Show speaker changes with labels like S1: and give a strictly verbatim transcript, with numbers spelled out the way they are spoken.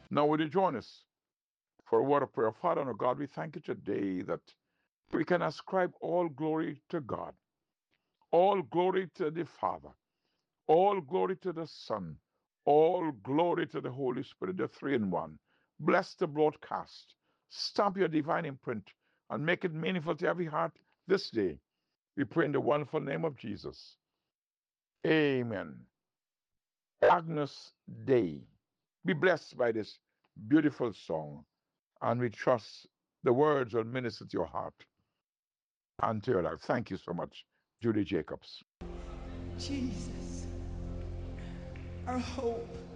S1: Now, would you join us for a word of prayer? Father and God, we thank you today that we can ascribe all glory to God, all glory to the Father, all glory to the Son, all glory to the Holy Spirit, the three in one. Bless the broadcast. Stamp your divine imprint and make it meaningful to every heart this day. We pray in the wonderful name of Jesus. Amen. Agnus Dei. Be blessed by this beautiful song, and we trust the words will minister to your heart and to your life. Thank you so much, Judy Jacobs.
S2: Jesus, our hope.